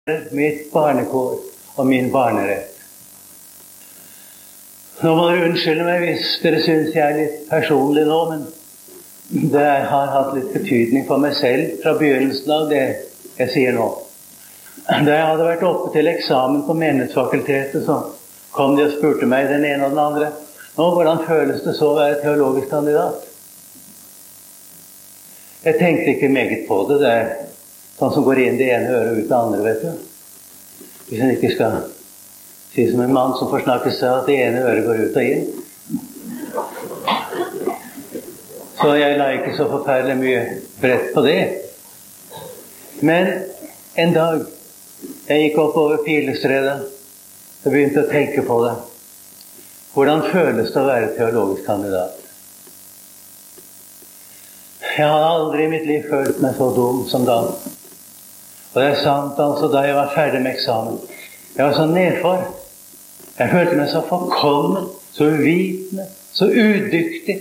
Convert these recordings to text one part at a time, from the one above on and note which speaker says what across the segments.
Speaker 1: mitt barnekår og min barnerett. Nå må dere unnskylde meg hvis dere synes jeg litt personlig nå, men det har hatt litt betydning for meg selv fra begynnelsen av det jeg sier nå. Da jeg hadde vært oppe til eksamen på Menighetsfakultetet, så kom de og spurte meg, den ene og den andre, hvordan føles det så å være teologisk kandidat? Jeg tenkte ikke meget på det. Det sånn som går inn det ene øret og ut det andre, vet du. Hvis en ikke skal si som en mann som får snakke seg at det ene øret går ut og inn. Så jeg la ikke så forferdelig mye brett på det. Men en dag, jeg gikk opp over Pilestredet, og begynte å tenke på det. Hvordan føles det å være teologisk kandidat? Jeg har aldri i mitt liv følt meg så dum som da. Og det er sant, altså, da jeg var ferdig med eksamen. Jeg var så nedfor. Jeg følte meg så forkommen, så uvitende, så udyktig.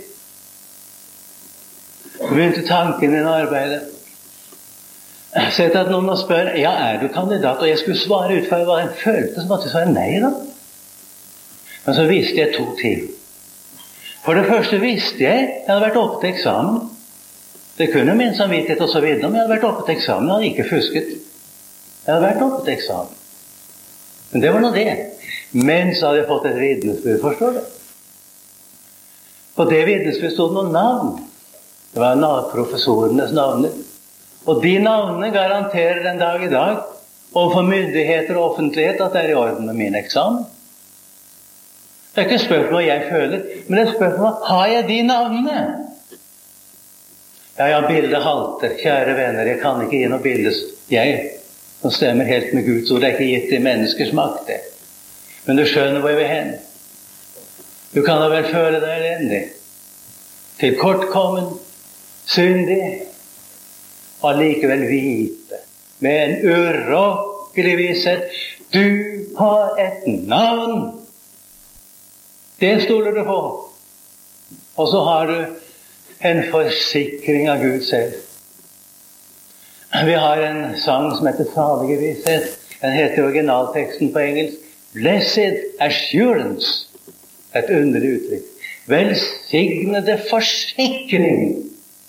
Speaker 1: Så begynte tanken min å arbeide. Sett at noen spør, ja, er du kandidat? Og jeg skulle svare ut fra hva jeg følte, så måtte jeg svare nei da. Men så visste jeg 2 ting. For det første visste jeg hadde vært oppe til eksamen. Det kunne min samvittighet og så videre, men jeg hadde vært oppe til eksamen, jeg hadde ikke fusket. Jeg hadde vært oppe til eksamen. Men det var nå det. Men så hadde jeg fått et vitnesbyrd, forstår du? På det vitnesbyrd stod noen navn. Det var professorenes navner. Og de navnene garanterer den dag i dag, overfor myndigheter og offentlighet, at det er i orden med min eksamen. Det er ikke spørsmål hva jeg føler, men det er spørsmål, har jeg de navnene? Ja, bildet halter, kjære venner, jeg kan ikke gi noe bilde. Jeg, som stemmer helt med Guds ord, det er ikke gitt til menneskers makt, det. Men du skjønner hvor jeg vil hen. Du kan da vel føle deg elendig, tilkortkommen, syndig, og likevel vite, med en urokkelig visshet, du har et navn. Det stoler du på. Og så har du en forsikring av Gud selv. Vi har en sang som heter Salige visshet. Den heter originalteksten på engelsk Blessed Assurance. Et underlig uttrykk. Velsignede forsikring.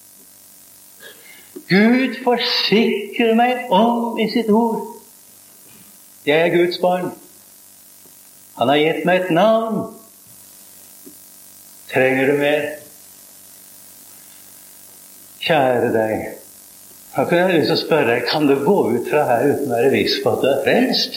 Speaker 1: Gud forsikrer meg om i sitt ord. Jeg er Guds barn. Han har gitt meg et navn. Trenger du mer? Kjære deg, da kunne jeg lyst til å spørre deg, kan du gå ut fra her uten å være viss på at du er frelst?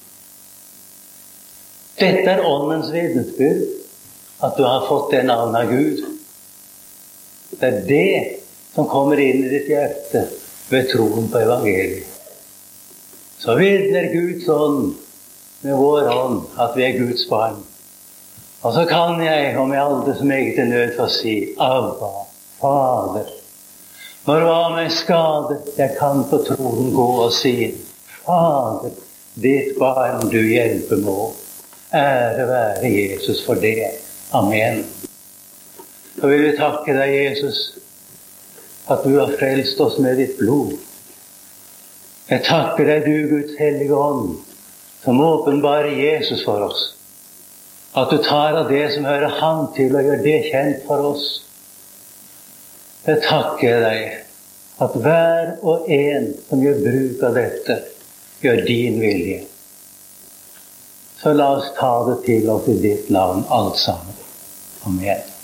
Speaker 1: Dette er åndens vitnesbyrd, at du har fått det navnet av Gud. Det er det som kommer inn i ditt hjerte ved troen på evangeliet. Så vitner Guds ånd med vår ånd at vi er Guds barn. Og så kan jeg, om jeg aldri så meget er nødt for å si, Abba, Fader. Når det var meg skade, jeg kan på troen gå og si, Fader, ditt barn du hjelper må. Ære være Jesus for det. Amen. Så vil vi takke deg, Jesus, at du har frelst oss med ditt blod. Jeg takker deg, du Guds hellige ånd, som åpenbarer Jesus for oss. At du tar av det som hører han til og gjør det kjent for oss. Jeg takker deg at hver og en som gjør bruk av dette, gjør din vilje. Så la oss ta det til oss i ditt navn alt sammen. Amen.